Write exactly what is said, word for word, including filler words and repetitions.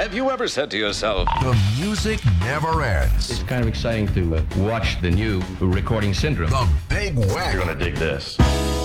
Have you ever said to yourself, the music never ends. It's kind of exciting to uh, watch the new recording syndrome. The Big Wagon. You're gonna dig this.